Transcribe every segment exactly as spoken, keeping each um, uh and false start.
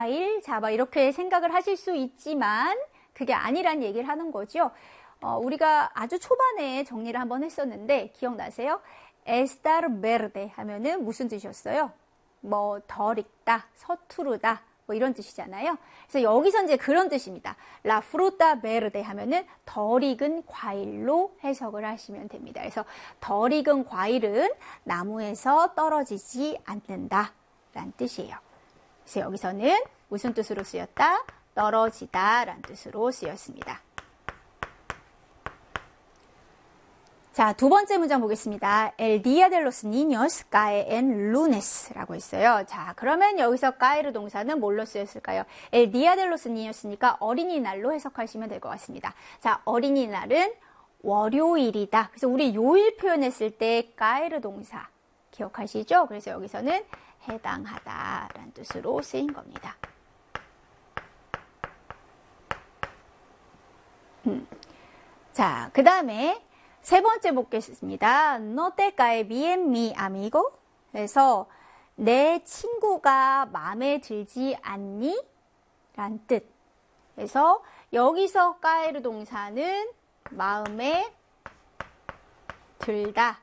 과일, 자, 막 이렇게 생각을 하실 수 있지만 그게 아니란 얘기를 하는 거죠. 어, 우리가 아주 초반에 정리를 한번 했었는데 기억나세요? estar verde 하면은 무슨 뜻이었어요? 뭐 덜 익다, 서투르다 뭐 이런 뜻이잖아요. 그래서 여기서 이제 그런 뜻입니다. La fruta verde 하면은 덜 익은 과일로 해석을 하시면 됩니다. 그래서 덜 익은 과일은 나무에서 떨어지지 않는다 라는 뜻이에요. 그래서 여기서는 무슨 뜻으로 쓰였다? 떨어지다 라는 뜻으로 쓰였습니다. 자, 두 번째 문장 보겠습니다. El día de los niños cae en lunes 라고 있어요. 자, 그러면 여기서 cae르 동사는 뭘로 쓰였을까요? El día de los niños니까 어린이날로 해석하시면 될 것 같습니다. 자, 어린이날은 월요일이다. 그래서 우리 요일 표현했을 때 cae르 동사 기억하시죠? 그래서 여기서는 해당하다 라는 뜻으로 쓰인 겁니다. 음. 자, 그 다음에 세 번째 보겠습니다. No te cae bien mi amigo. 그래서 내 친구가 마음에 들지 않니? 란 뜻. 그래서 여기서 cae르 동사는 마음에 들다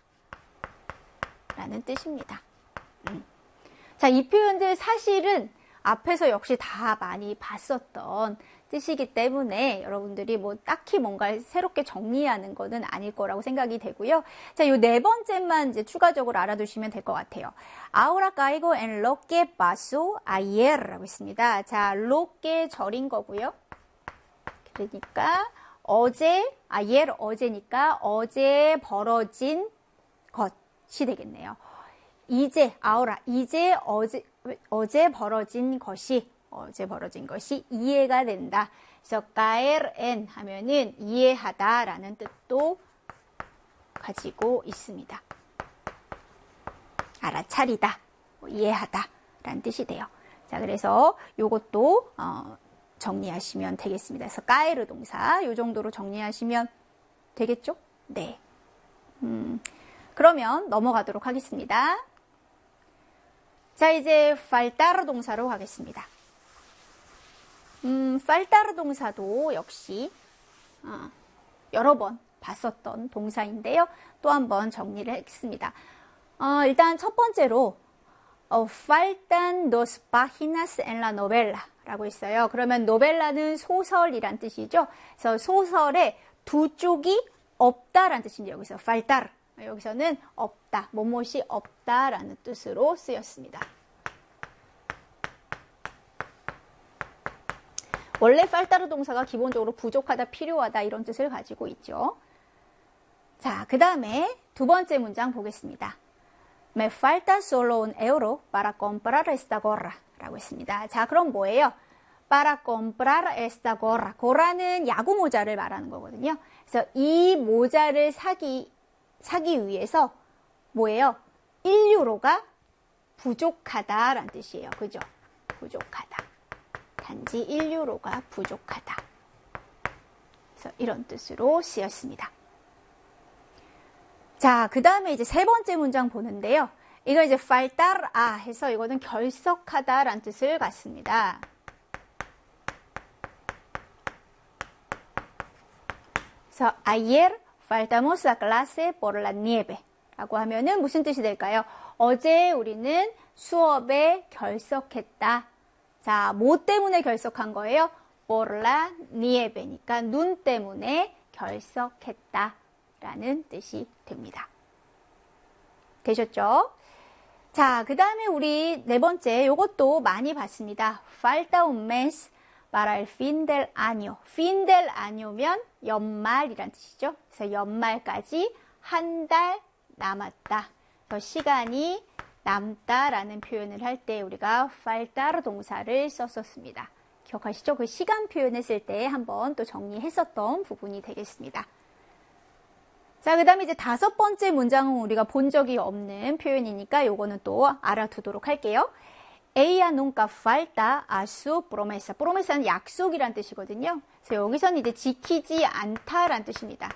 라는 뜻입니다. 음. 자, 이 표현들 사실은 앞에서 역시 다 많이 봤었던 뜻이기 때문에 여러분들이 뭐 딱히 뭔가 새롭게 정리하는 거는 아닐 거라고 생각이 되고요. 자, 요 네 번째만 이제 추가적으로 알아두시면 될 것 같아요. Ahora caigo en lo que pasó ayer 라고 있습니다. 자, lo que 절인 거고요. 그러니까 어제, ayer 어제니까 어제 벌어진 것이 되겠네요. 이제, ahora, 이제 어제, 어제 벌어진 것이 어제 벌어진 것이 이해가 된다. 그래서 caer en 하면은 이해하다 라는 뜻도 가지고 있습니다. 알아차리다, 이해하다 라는 뜻이 돼요. 자, 그래서 요것도 어, 정리하시면 되겠습니다. 그래서 caer 동사 요 정도로 정리하시면 되겠죠? 네. 음, 그러면 넘어가도록 하겠습니다. 자, 이제 faltar 동사로 가겠습니다. 음, faltar 동사도 역시 어, 여러 번 봤었던 동사인데요. 또 한 번 정리를 했습니다. 어, 일단 첫 번째로 어, faltan dos páginas en la novela 라고 있어요. 그러면 노벨라는 소설이란 뜻이죠. 그래서 소설에 두 쪽이 없다라는 뜻입니다. 여기서 faltar. 여기서는 없다, 뭐뭇이 없다라는 뜻으로 쓰였습니다. 원래 faltar 동사가 기본적으로 부족하다, 필요하다 이런 뜻을 가지고 있죠. 자, 그 다음에 두 번째 문장 보겠습니다. Me falta solo un euro para comprar esta gorra 라고 했습니다. 자, 그럼 뭐예요? Para comprar esta gorra. 고라는 야구 모자를 말하는 거거든요. 그래서 이 모자를 사기, 사기 위해서 뭐예요? 일 유로가 부족하다라는 뜻이에요. 그죠? 부족하다. 단지 일 유로가 부족하다. 그래서 이런 뜻으로 쓰였습니다. 자, 그 다음에 이제 세 번째 문장 보는데요. 이거 이제 faltar a 해서 이거는 결석하다라는 뜻을 갖습니다. 그래서 ayer faltamos a clase por la nieve 라고 하면은 무슨 뜻이 될까요? 어제 우리는 수업에 결석했다. 자, 뭐 때문에 결석한 거예요? por la nieve니까 눈 때문에 결석했다 라는 뜻이 됩니다. 되셨죠? 자, 그 다음에 우리 네 번째 요것도 많이 봤습니다. falta un mes para el fin del año. fin del año면 연말이란 뜻이죠. 그래서 연말까지 한 달 남았다. 그래서 시간이 남다라는 표현을 할 때 우리가 faltar 동사를 썼었습니다. 기억하시죠? 그 시간 표현했을 때 한번 또 정리했었던 부분이 되겠습니다. 자, 그 다음에 이제 다섯 번째 문장은 우리가 본 적이 없는 표현이니까 요거는 또 알아두도록 할게요. Ella nunca falta a su promesa. promesa는 약속이란 뜻이거든요. 그래서 여기서는 이제 지키지 않다란 뜻입니다.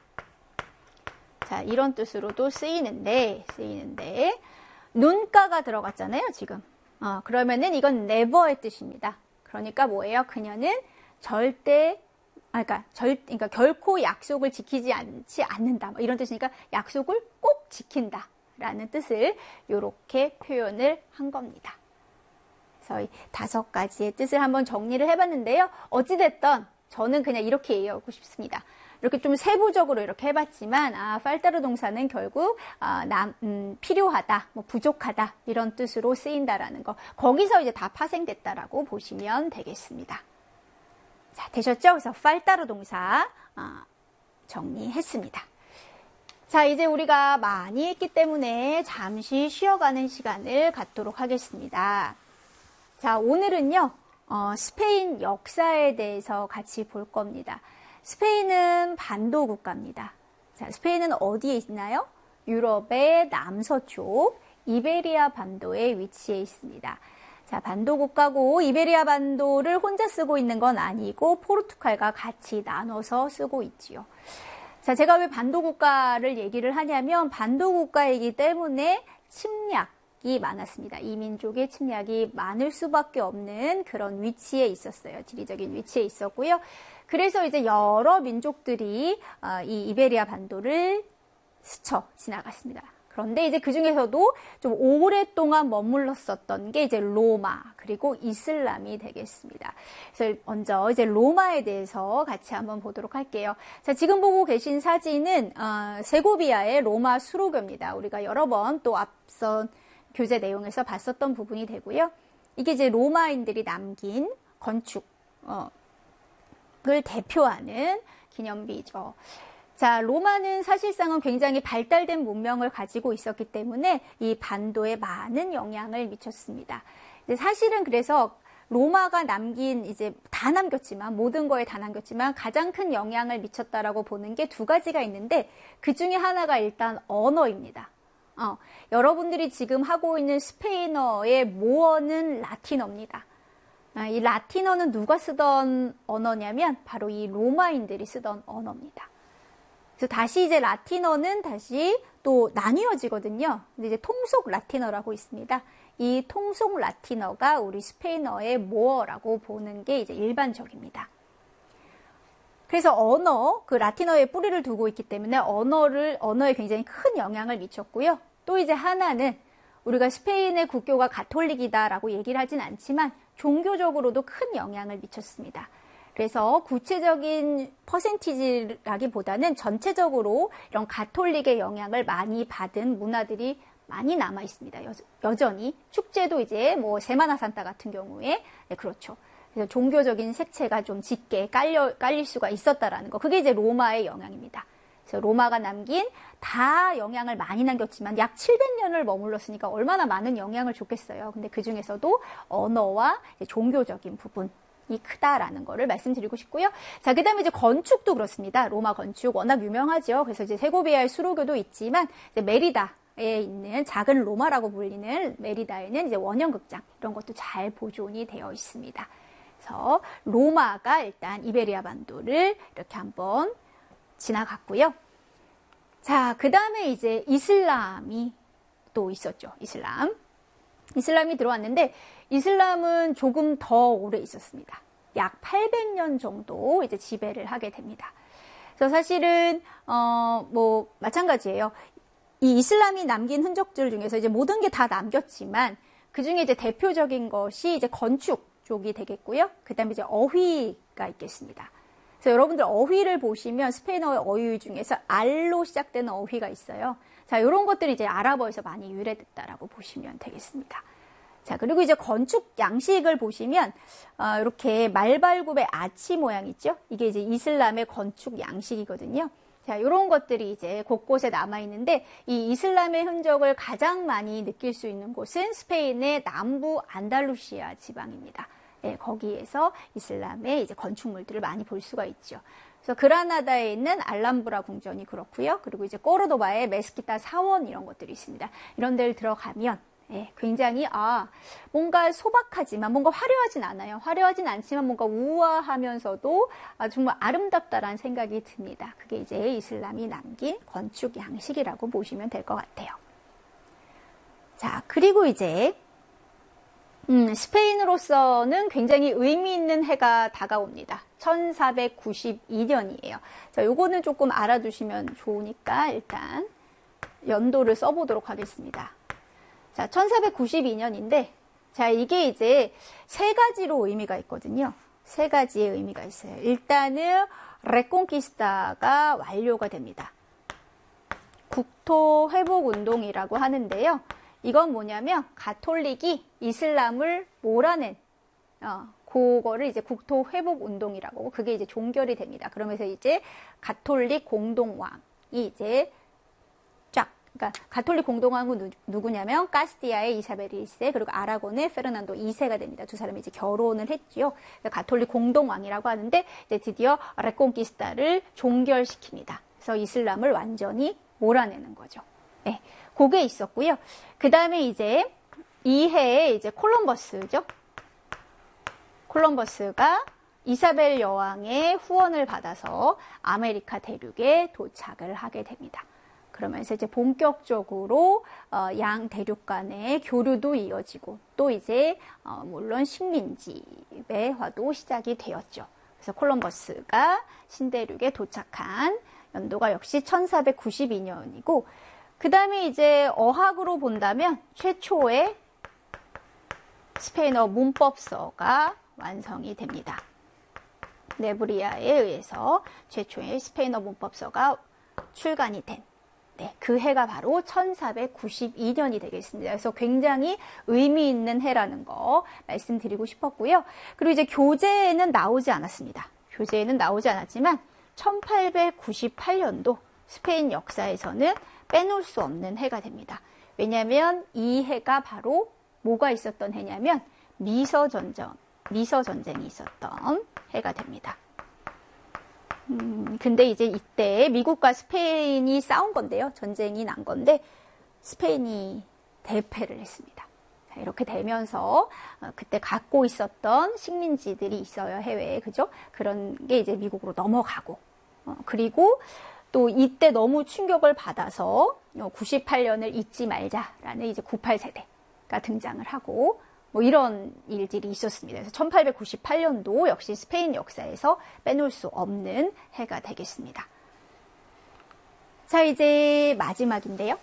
자, 이런 뜻으로도 쓰이는데, 쓰이는데, 눈가가 들어갔잖아요, 지금. 어, 그러면은 이건 never의 뜻입니다. 그러니까 뭐예요? 그녀는 절대, 아, 그러니까 절, 그러니까 결코 약속을 지키지 않지 않는다. 뭐 이런 뜻이니까 약속을 꼭 지킨다라는 뜻을 이렇게 표현을 한 겁니다. 그래서 이 다섯 가지의 뜻을 한번 정리를 해봤는데요. 어찌됐든 저는 그냥 이렇게 이해하고 싶습니다. 이렇게 좀 세부적으로 이렇게 해봤지만, 아, faltaro 동사는 결국, 아, 남, 음, 필요하다, 뭐, 부족하다, 이런 뜻으로 쓰인다라는 거. 거기서 이제 다 파생됐다라고 보시면 되겠습니다. 자, 되셨죠? 그래서 faltaro 동사, 아, 정리했습니다. 자, 이제 우리가 많이 했기 때문에 잠시 쉬어가는 시간을 갖도록 하겠습니다. 자, 오늘은요, 어, 스페인 역사에 대해서 같이 볼 겁니다. 스페인은 반도 국가입니다. 자, 스페인은 어디에 있나요? 유럽의 남서쪽 이베리아 반도에 위치해 있습니다. 자, 반도 국가고 이베리아 반도를 혼자 쓰고 있는 건 아니고 포르투갈과 같이 나눠서 쓰고 있지요. 자, 제가 왜 반도 국가를 얘기를 하냐면 반도 국가이기 때문에 침략이 많았습니다. 이민족의 침략이 많을 수밖에 없는 그런 위치에 있었어요. 지리적인 위치에 있었고요. 그래서 이제 여러 민족들이 이 이베리아 반도를 스쳐 지나갔습니다. 그런데 이제 그 중에서도 좀 오랫동안 머물렀었던 게 이제 로마 그리고 이슬람이 되겠습니다. 그래서 먼저 이제 로마에 대해서 같이 한번 보도록 할게요. 자, 지금 보고 계신 사진은 어, 세고비아의 로마 수로교입니다. 우리가 여러 번 또 앞선 교재 내용에서 봤었던 부분이 되고요. 이게 이제 로마인들이 남긴 건축 어, 을 대표하는 기념비죠. 자, 로마는 사실상은 굉장히 발달된 문명을 가지고 있었기 때문에 이 반도에 많은 영향을 미쳤습니다. 사실은 그래서 로마가 남긴 이제 다 남겼지만 모든 거에 다 남겼지만 가장 큰 영향을 미쳤다라고 보는 게 두 가지가 있는데 그 중에 하나가 일단 언어입니다. 어, 여러분들이 지금 하고 있는 스페인어의 모어는 라틴어입니다. 이 라틴어는 누가 쓰던 언어냐면 바로 이 로마인들이 쓰던 언어입니다. 그래서 다시 이제 라틴어는 다시 또 나뉘어지거든요. 근데 이제 통속 라틴어라고 있습니다. 이 통속 라틴어가 우리 스페인어의 모어라고 보는 게 이제 일반적입니다. 그래서 언어, 그 라틴어에 뿌리를 두고 있기 때문에 언어를, 언어에 굉장히 큰 영향을 미쳤고요. 또 이제 하나는 우리가 스페인의 국교가 가톨릭이다라고 얘기를 하진 않지만 종교적으로도 큰 영향을 미쳤습니다. 그래서 구체적인 퍼센티지라기보다는 전체적으로 이런 가톨릭의 영향을 많이 받은 문화들이 많이 남아 있습니다. 여, 여전히 축제도 이제 뭐 세마나 산타 같은 경우에 네, 그렇죠. 그래서 종교적인 색채가 좀 짙게 깔려 깔릴 수가 있었다라는 거. 그게 이제 로마의 영향입니다. 그래서 로마가 남긴 다 영향을 많이 남겼지만 약 칠백 년을 머물렀으니까 얼마나 많은 영향을 줬겠어요. 근데 그 중에서도 언어와 종교적인 부분이 크다라는 거를 말씀드리고 싶고요. 자, 그 다음에 이제 건축도 그렇습니다. 로마 건축 워낙 유명하죠. 그래서 이제 세고비아의 수로교도 있지만 이제 메리다에 있는 작은 로마라고 불리는 메리다에는 이제 원형극장 이런 것도 잘 보존이 되어 있습니다. 그래서 로마가 일단 이베리아 반도를 이렇게 한번 지나갔고요. 자, 그 다음에 이제 이슬람이 또 있었죠. 이슬람. 이슬람이 들어왔는데 이슬람은 조금 더 오래 있었습니다. 약 팔백 년 정도 이제 지배를 하게 됩니다. 그래서 사실은 어, 뭐 마찬가지예요. 이 이슬람이 남긴 흔적들 중에서 이제 모든 게 다 남겼지만 그 중에 이제 대표적인 것이 이제 건축 쪽이 되겠고요. 그다음에 이제 어휘가 있겠습니다. 그래서 여러분들 어휘를 보시면 스페인어의 어휘 중에서 알로 시작되는 어휘가 있어요. 자, 이런 것들이 이제 아랍어에서 많이 유래됐다라고 보시면 되겠습니다. 자, 그리고 이제 건축 양식을 보시면 어, 이렇게 말발굽의 아치 모양 있죠? 이게 이제 이슬람의 건축 양식이거든요. 자, 이런 것들이 이제 곳곳에 남아 있는데 이 이슬람의 흔적을 가장 많이 느낄 수 있는 곳은 스페인의 남부 안달루시아 지방입니다. 네, 거기에서 이슬람의 이제 건축물들을 많이 볼 수가 있죠. 그래서 그라나다에 있는 알람브라 궁전이 그렇고요. 그리고 이제 꼬르도바의 메스키타 사원 이런 것들이 있습니다. 이런 데를 들어가면 예, 굉장히 아 뭔가 소박하지만 뭔가 화려하진 않아요. 화려하진 않지만 뭔가 우아하면서도 아, 정말 아름답다라는 생각이 듭니다. 그게 이제 이슬람이 남긴 건축 양식이라고 보시면 될 것 같아요. 자, 그리고 이제 음, 스페인으로서는 굉장히 의미 있는 해가 다가옵니다. 천사백구십이 년이에요. 자, 요거는 조금 알아두시면 좋으니까 일단 연도를 써보도록 하겠습니다. 자, 천사백구십이 년인데, 자, 이게 이제 세 가지로 의미가 있거든요. 세 가지의 의미가 있어요. 일단은 레콘키스타가 완료가 됩니다. 국토 회복 운동이라고 하는데요. 이건 뭐냐면 가톨릭이 이슬람을 몰아낸 어, 그거를 이제 국토 회복 운동이라고, 그게 이제 종결이 됩니다. 그러면서 이제 가톨릭 공동왕이 이제 쫙, 그러니까 가톨릭 공동왕은 누, 누구냐면 카스티아의 이사벨 일 세 그리고 아라곤의 페르난도 이 세가 됩니다. 두 사람이 이제 결혼을 했지요. 가톨릭 공동왕이라고 하는데 이제 드디어 레콘키스타를 종결시킵니다. 그래서 이슬람을 완전히 몰아내는 거죠. 네, 그게 있었고요. 그 다음에 이제 이 해에 이제 콜럼버스죠. 콜럼버스가 이사벨 여왕의 후원을 받아서 아메리카 대륙에 도착을 하게 됩니다. 그러면서 이제 본격적으로 어, 양 대륙 간의 교류도 이어지고 또 이제 어, 물론 식민지배화도 시작이 되었죠. 그래서 콜럼버스가 신대륙에 도착한 연도가 역시 천사백구십이 년이고, 그 다음에 이제 어학으로 본다면 최초의 스페인어 문법서가 완성이 됩니다. 네브리아에 의해서 최초의 스페인어 문법서가 출간이 된, 네, 그 해가 바로 천사백구십이 년이 되겠습니다. 그래서 굉장히 의미 있는 해라는 거 말씀드리고 싶었고요. 그리고 이제 교재에는 나오지 않았습니다. 교재에는 나오지 않았지만 천팔백구십팔 년도 스페인 역사에서는 빼놓을 수 없는 해가 됩니다. 왜냐하면 이 해가 바로 뭐가 있었던 해냐면 미서전쟁, 미서전쟁이 있었던 해가 됩니다. 음, 근데 이제 이때 미국과 스페인이 싸운 건데요. 전쟁이 난 건데 스페인이 대패를 했습니다. 자, 이렇게 되면서 어, 그때 갖고 있었던 식민지들이 있어요. 해외에. 그죠? 그런 게 이제 미국으로 넘어가고 어, 그리고 또 이때 너무 충격을 받아서 구십팔 년을 잊지 말자라는 이제 구십팔 세대가 등장을 하고 뭐 이런 일들이 있었습니다. 그래서 천팔백구십팔 년도 역시 스페인 역사에서 빼놓을 수 없는 해가 되겠습니다. 자, 이제 마지막인데요.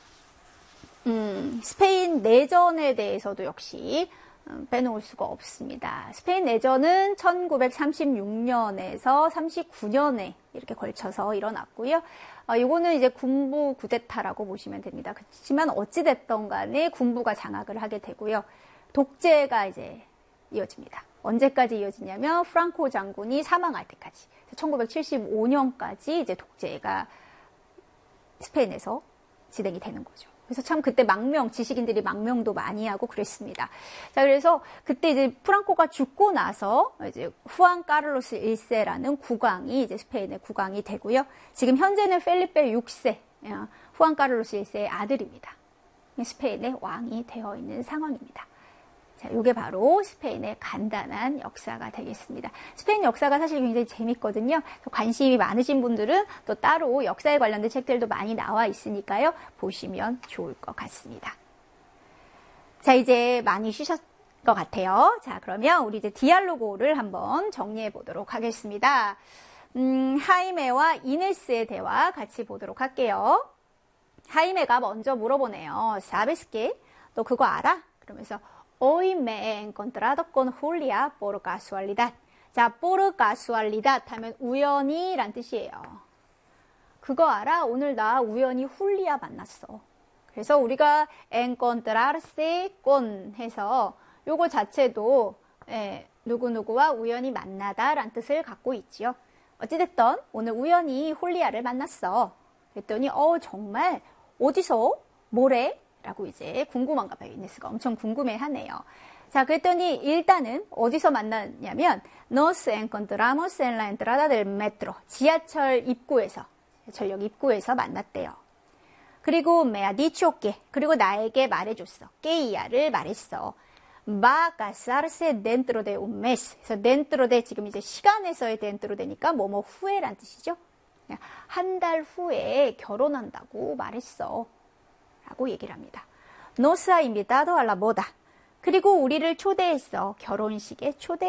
음, 스페인 내전에 대해서도 역시 음, 빼놓을 수가 없습니다. 스페인 내전은 천구백삼십육 년에서 삼십구 년에 이렇게 걸쳐서 일어났고요. 어, 이거는 이제 군부 쿠데타라고 보시면 됩니다. 그렇지만 어찌됐던 간에 군부가 장악을 하게 되고요. 독재가 이제 이어집니다. 언제까지 이어지냐면 프랑코 장군이 사망할 때까지, 천구백칠십오 년까지 이제 독재가 스페인에서 진행이 되는 거죠. 그래서 참 그때 망명, 지식인들이 망명도 많이 하고 그랬습니다. 자, 그래서 그때 이제 프랑코가 죽고 나서 이제 후안 카를로스 일 세라는 국왕이 이제 스페인의 국왕이 되고요. 지금 현재는 펠리페 육 세, 후안 카를로스 일 세의 아들입니다. 스페인의 왕이 되어 있는 상황입니다. 자, 이게 바로 스페인의 간단한 역사가 되겠습니다. 스페인 역사가 사실 굉장히 재밌거든요. 관심이 많으신 분들은 또 따로 역사에 관련된 책들도 많이 나와 있으니까요. 보시면 좋을 것 같습니다. 자, 이제 많이 쉬셨 것 같아요. 자, 그러면 우리 이제 디알로고를 한번 정리해 보도록 하겠습니다. 음, 하이메와 이네스의 대화 같이 보도록 할게요. 하이메가 먼저 물어보네요. ¿Sabes qué? 너 그거 알아? 그러면서 Hoy me he encontrado con Julia por casualidad. 자, por casualidad 하면 우연히 란 뜻이에요. 그거 알아? 오늘 나 우연히 훌리아 만났어. 그래서 우리가 encontrarse con 해서 요거 자체도 예, 누구누구와 우연히 만나다 란 뜻을 갖고 있지요. 어찌됐든 오늘 우연히 훌리아를 만났어. 그랬더니 어 정말 어디서? 뭐래? 라고 이제 궁금한가 봐요. 이네스가 엄청 궁금해하네요. 자, 그랬더니 일단은 어디서 만났냐면 Nos encontramos en la entrada del metro. 지하철 입구에서, 전력 입구에서 만났대요. 그리고 me ha dicho que, 그리고 나에게 말해줬어. que야를 말했어. Va a casarse dentro de un mes. 그래서 dentro de 지금 이제 시간에서의 dentro de니까 뭐뭐 후에란 뜻이죠. 한 달 후에 결혼한다고 말했어. 라고 얘기를 합니다. Nos ha invitado a la boda. 그리고 우리를 초대했어. 결혼식에 초대